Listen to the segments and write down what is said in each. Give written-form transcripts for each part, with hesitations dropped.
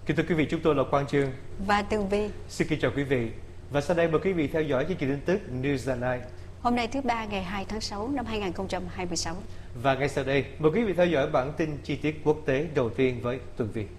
Kính thưa quý vị, chúng tôi là Quang Chương và Tường Vi. Xin kính chào quý vị. Và sau đây mời quý vị theo dõi chương trình tin tức News at Night. Hôm nay thứ ba ngày 2 tháng 6 năm 2026. Và ngay sau đây mời quý vị theo dõi bản tin chi tiết quốc tế đầu tiên với Tường Vi.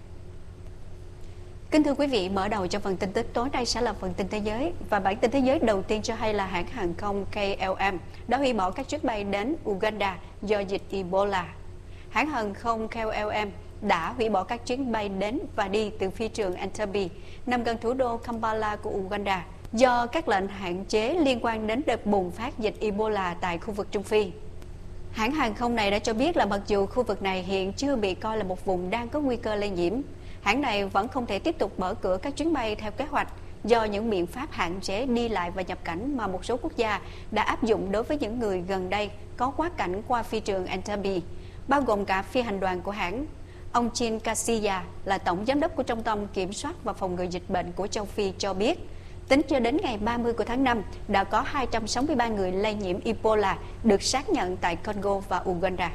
Kính thưa quý vị, mở đầu cho phần tin tức tối nay sẽ là phần tin thế giới. Và bản tin thế giới đầu tiên cho hay là hãng hàng không KLM đã hủy bỏ các chuyến bay đến Uganda do dịch Ebola. Hãng hàng không KLM đã hủy bỏ các chuyến bay đến và đi từ phi trường Entebbe, nằm gần thủ đô Kampala của Uganda, do các lệnh hạn chế liên quan đến đợt bùng phát dịch Ebola tại khu vực Trung Phi. Hãng hàng không này đã cho biết là mặc dù khu vực này hiện chưa bị coi là một vùng đang có nguy cơ lây nhiễm, hãng này vẫn không thể tiếp tục mở cửa các chuyến bay theo kế hoạch do những biện pháp hạn chế đi lại và nhập cảnh mà một số quốc gia đã áp dụng đối với những người gần đây có quá cảnh qua phi trường Entebbe, bao gồm cả phi hành đoàn của hãng. Ông Chin Casilla là tổng giám đốc của Trung tâm Kiểm soát và Phòng ngừa Dịch bệnh của châu Phi cho biết, tính cho đến ngày 30 của tháng 5, đã có 263 người lây nhiễm Ebola được xác nhận tại Congo và Uganda.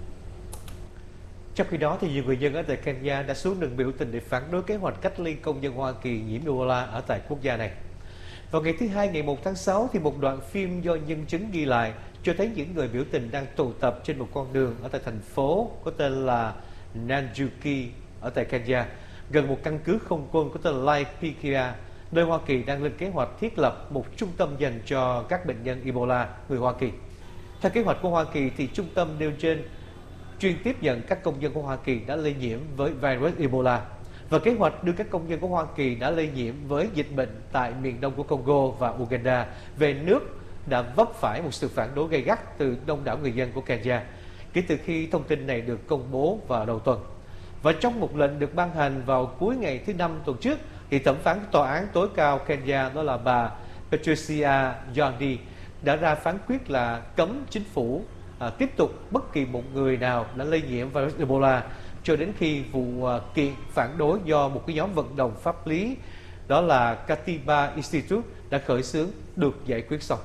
Trong khi đó, thì nhiều người dân ở tại Kenya đã xuống đường biểu tình để phản đối kế hoạch cách ly công dân Hoa Kỳ nhiễm Ebola ở tại quốc gia này. Vào ngày thứ Hai, ngày 1 tháng 6, thì một đoạn phim do nhân chứng ghi lại cho thấy những người biểu tình đang tụ tập trên một con đường ở tại thành phố có tên là Nanjuki ở tại Kenya, gần một căn cứ không quân có tên là Laikipia, nơi Hoa Kỳ đang lên kế hoạch thiết lập một trung tâm dành cho các bệnh nhân Ebola người Hoa Kỳ. Theo kế hoạch của Hoa Kỳ, thì trung tâm nêu trên chuyên tiếp nhận các công dân của Hoa Kỳ đã lây nhiễm với virus Ebola, và kế hoạch đưa các công dân của Hoa Kỳ đã lây nhiễm với dịch bệnh tại miền đông của Congo và Uganda về nước đã vấp phải một sự phản đối gay gắt từ đông đảo người dân của Kenya kể từ khi thông tin này được công bố vào đầu tuần. Và trong một lệnh được ban hành vào cuối ngày thứ Năm tuần trước, thì thẩm phán tòa án tối cao Kenya, đó là bà Patricia Njoudi, đã ra phán quyết là cấm chính phủ tiếp tục bất kỳ một người nào đã lây nhiễm virus Ebola cho đến khi vụ kiện phản đối do một cái nhóm vận động pháp lý, đó là Katiba Institute, đã khởi xướng được giải quyết xong.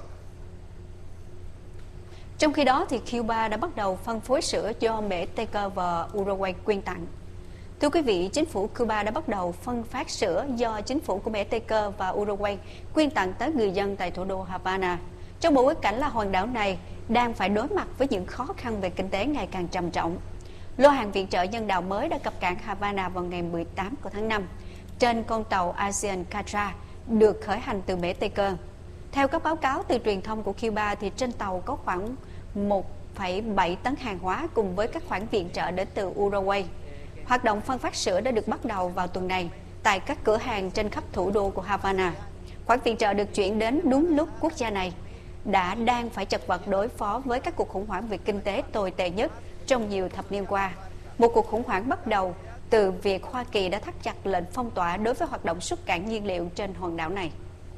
Trong khi đó, thì Cuba đã bắt đầu phân phối sữa do Mỹ, Tây Cơ và Uruguay quyên tặng. Thưa quý vị, chính phủ Cuba đã bắt đầu phân phát sữa do chính phủ của Mỹ, Tây Cơ và Uruguay quyên tặng tới người dân tại thủ đô Havana, trong bối cảnh là hòn đảo này đang phải đối mặt với những khó khăn về kinh tế ngày càng trầm trọng. Lô hàng viện trợ nhân đạo mới đã cập cảng Havana vào ngày 18 của tháng 5 trên con tàu ASEAN Catra được khởi hành từ Mỹ, Tây Cơ. Theo các báo cáo từ truyền thông của Cuba, thì trên tàu có khoảng 1,7 tấn hàng hóa cùng với các khoản viện trợ đến từ Uruguay. Hoạt động phân phát sữa đã được bắt đầu vào tuần này tại các cửa hàng trên khắp thủ đô của Havana. Khoản viện trợ được chuyển đến đúng lúc quốc gia này đang phải chật vật đối phó với các cuộc khủng hoảng về kinh tế tồi tệ nhất trong nhiều thập niên qua. Một cuộc khủng hoảng bắt đầu từ việc Hoa Kỳ đã thắt chặt lệnh phong tỏa đối với hoạt động xuất cảng nhiên liệu trên hòn đảo này.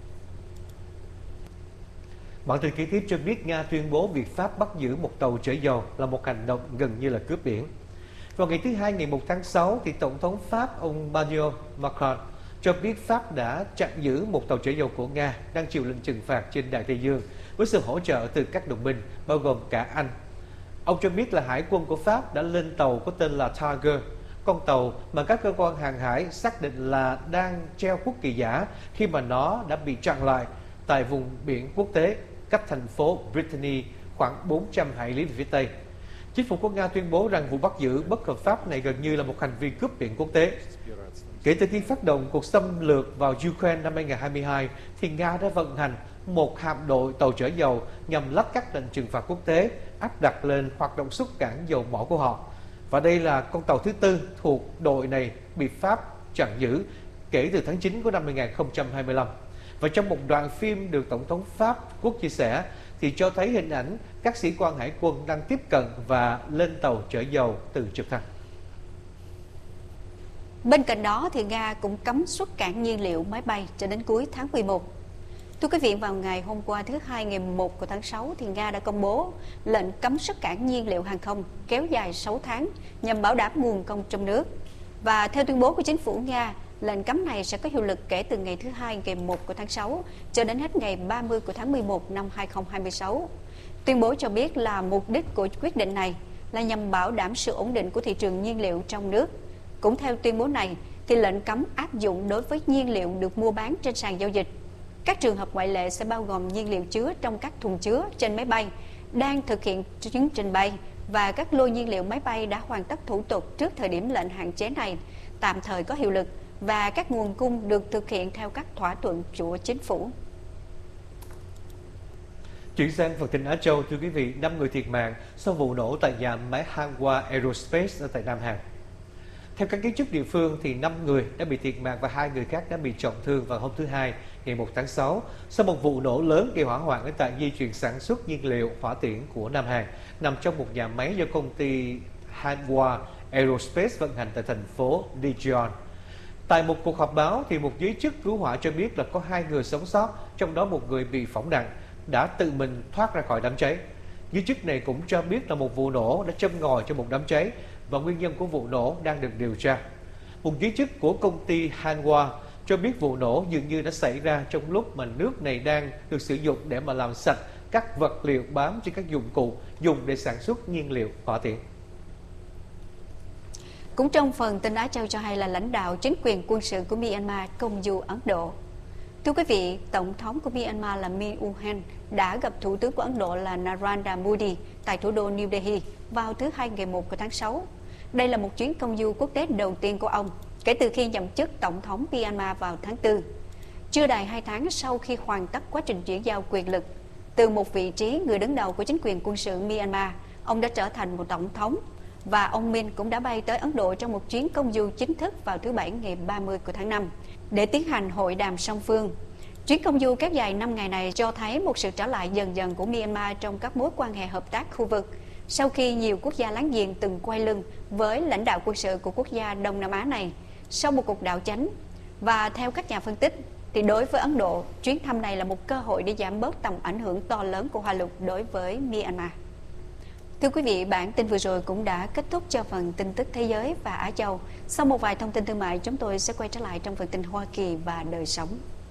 Bản tin kế tiếp cho biết Nga tuyên bố việc Pháp bắt giữ một tàu chở dầu là một hành động gần như là cướp biển. Vào ngày thứ Hai, ngày 1 tháng 6, thì Tổng thống Pháp ông Emmanuel Macron cho biết Pháp đã chặn giữ một tàu chở dầu của Nga đang chịu lệnh trừng phạt trên Đại Tây Dương với sự hỗ trợ từ các đồng minh, bao gồm cả Anh. Ông cho biết là hải quân của Pháp đã lên tàu có tên là Tiger, con tàu mà các cơ quan hàng hải xác định là đang treo quốc kỳ giả khi mà nó đã bị chặn lại tại vùng biển quốc tế cách thành phố Brittany khoảng 400 hải lý về phía Tây. Chính phủ của Nga tuyên bố rằng vụ bắt giữ bất hợp pháp này gần như là một hành vi cướp biển quốc tế. Kể từ khi phát động cuộc xâm lược vào Ukraine năm 2022, thì Nga đã vận hành một hạm đội tàu chở dầu nhằm lách các lệnh trừng phạt quốc tế áp đặt lên hoạt động xuất cảng dầu mỏ của họ. Và đây là con tàu thứ tư thuộc đội này bị Pháp chặn giữ kể từ tháng 9 của năm 2025. Và trong một đoạn phim được Tổng thống Pháp Quốc chia sẻ, thì cho thấy hình ảnh các sĩ quan hải quân đang tiếp cận và lên tàu chở dầu từ trực thăng. Bên cạnh đó, thì Nga cũng cấm xuất cảng nhiên liệu máy bay cho đến cuối tháng 11. Thưa quý vị, vào ngày hôm qua thứ Hai, ngày 1 của tháng 6, thì Nga đã công bố lệnh cấm xuất cảng nhiên liệu hàng không kéo dài 6 tháng nhằm bảo đảm nguồn cung trong nước. Và theo tuyên bố của chính phủ Nga, lệnh cấm này sẽ có hiệu lực kể từ ngày thứ Hai, ngày 1 của tháng 6 cho đến hết ngày 30 của tháng 11 năm 2026. Tuyên bố cho biết là mục đích của quyết định này là nhằm bảo đảm sự ổn định của thị trường nhiên liệu trong nước. Cũng theo tuyên bố này, thì lệnh cấm áp dụng đối với nhiên liệu được mua bán trên sàn giao dịch. Các trường hợp ngoại lệ sẽ bao gồm nhiên liệu chứa trong các thùng chứa trên máy bay đang thực hiện chuyến trình bay và các lô nhiên liệu máy bay đã hoàn tất thủ tục trước thời điểm lệnh hạn chế này tạm thời có hiệu lực và các nguồn cung được thực hiện theo các thỏa thuận của chính phủ. Chuyển sang phần tin Á Châu, thưa quý vị, 5 người thiệt mạng sau vụ nổ tại nhà máy Hanwha Aerospace ở tại Nam Hàn. Theo các giới chức địa phương, thì 5 người đã bị thiệt mạng và 2 người khác đã bị trọng thương vào hôm thứ Hai, ngày 1 tháng 6, sau một vụ nổ lớn gây hỏa hoạn ở tại dây chuyền sản xuất nhiên liệu hỏa tiễn của Nam Hàn, nằm trong một nhà máy do công ty Hanwha Aerospace vận hành tại thành phố Daejeon. Tại một cuộc họp báo, thì một giới chức cứu hỏa cho biết là có 2 người sống sót, trong đó một người bị phỏng nặng, đã tự mình thoát ra khỏi đám cháy. Giới chức này cũng cho biết là một vụ nổ đã châm ngòi cho một đám cháy và nguyên nhân của vụ nổ đang được điều tra. Một giới chức của công ty Hanwha cho biết vụ nổ dường như đã xảy ra trong lúc mà nước này đang được sử dụng để mà làm sạch các vật liệu bám trên các dụng cụ dùng để sản xuất nhiên liệu hỏa tiễn. Cũng trong phần tin Á Châu cho hay là lãnh đạo chính quyền quân sự của Myanmar công du Ấn Độ. Thưa quý vị, Tổng thống của Myanmar là Min Aung Hlaing đã gặp Thủ tướng của Ấn Độ là Narendra Modi tại thủ đô New Delhi vào thứ Hai ngày 1 của tháng 6. Đây là một chuyến công du quốc tế đầu tiên của ông kể từ khi nhậm chức Tổng thống Myanmar vào tháng 4. Chưa đầy 2 tháng sau khi hoàn tất quá trình chuyển giao quyền lực, từ một vị trí người đứng đầu của chính quyền quân sự Myanmar, ông đã trở thành một tổng thống. Và ông Min cũng đã bay tới Ấn Độ trong một chuyến công du chính thức vào thứ Bảy ngày 30 của tháng 5 để tiến hành hội đàm song phương. Chuyến công du kéo dài 5 ngày này cho thấy một sự trở lại dần dần của Myanmar trong các mối quan hệ hợp tác khu vực, sau khi nhiều quốc gia láng giềng từng quay lưng với lãnh đạo quân sự của quốc gia Đông Nam Á này sau một cuộc đảo chánh. Và theo các nhà phân tích, thì đối với Ấn Độ, chuyến thăm này là một cơ hội để giảm bớt tầm ảnh hưởng to lớn của Hoa Lục đối với Myanmar. Thưa quý vị, bản tin vừa rồi cũng đã kết thúc cho phần tin tức thế giới và Á Châu. Sau một vài thông tin thương mại, chúng tôi sẽ quay trở lại trong phần tin Hoa Kỳ và đời sống.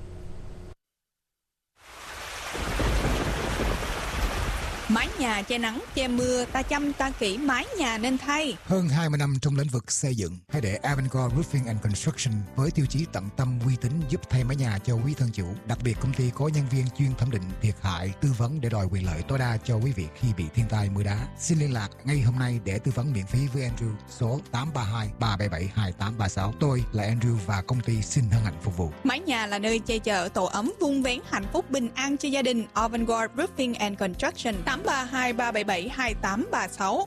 Mái nhà che nắng, che mưa, ta chăm ta kỹ mái nhà nên thay. Hơn 20 năm trong lĩnh vực xây dựng, hãy để Avangard Roofing and Construction với tiêu chí tận tâm uy tín giúp thay mái nhà cho quý thân chủ. Đặc biệt công ty có nhân viên chuyên thẩm định thiệt hại, tư vấn để đòi quyền lợi tối đa cho quý vị khi bị thiên tai mưa đá. Xin liên lạc ngay hôm nay để tư vấn miễn phí với Andrew số 832-377-2836. Tôi là Andrew và công ty xin hân hạnh phục vụ. Mái nhà là nơi che chở tổ ấm, vun vén hạnh phúc bình an cho gia đình. Avangard Roofing and Construction 832-377-2836.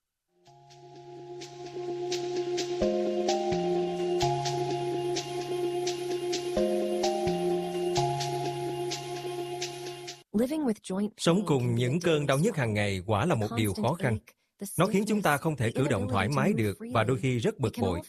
Sống cùng những cơn đau nhức hàng ngày quả là một điều khó khăn. Nó khiến chúng ta không thể cử động thoải mái được và đôi khi rất bực bội.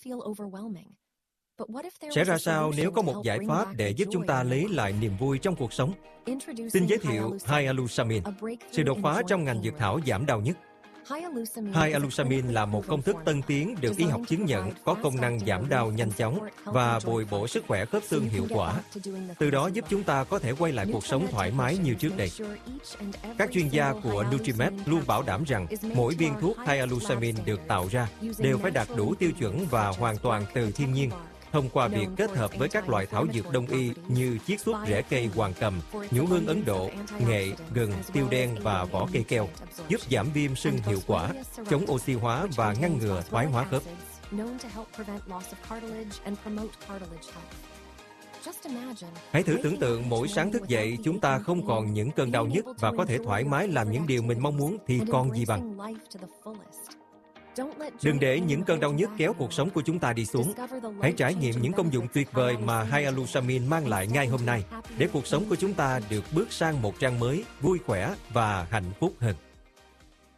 Sẽ ra sao nếu có một giải pháp để giúp chúng ta lấy lại niềm vui trong cuộc sống? Xin giới thiệu Hyaluronic, sự đột phá trong ngành dược thảo giảm đau nhức. Hyaluronic là một công thức tân tiến được y học chứng nhận có công năng giảm đau nhanh chóng và bồi bổ sức khỏe khớp xương hiệu quả. Từ đó giúp chúng ta có thể quay lại cuộc sống thoải mái như trước đây. Các chuyên gia của Nutrimed luôn bảo đảm rằng mỗi viên thuốc Hyaluronic được tạo ra đều phải đạt đủ tiêu chuẩn và hoàn toàn từ thiên nhiên, thông qua việc kết hợp với các loại thảo dược đông y như chiết xuất rễ cây hoàng cầm, nhũ hương Ấn Độ, nghệ, gừng, tiêu đen và vỏ cây keo, giúp giảm viêm sưng hiệu quả, chống oxy hóa và ngăn ngừa thoái hóa khớp. Hãy thử tưởng tượng mỗi sáng thức dậy chúng ta không còn những cơn đau nhức và có thể thoải mái làm những điều mình mong muốn thì còn gì bằng. Đừng để những cơn đau nhức kéo cuộc sống của chúng ta đi xuống. Hãy trải nghiệm những công dụng tuyệt vời mà Hyaluronic mang lại ngay hôm nay để cuộc sống của chúng ta được bước sang một trang mới, vui khỏe và hạnh phúc hơn.